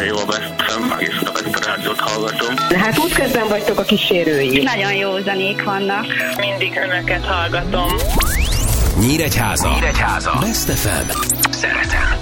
nagyon jól veszem, egész nap ezt a rádiót hallgatom. Hát útközben vagytok a kísérői. Nagyon jó zenék vannak. Mindig önöket hallgatom. Nyíregyháza. Best FM. Szeretem.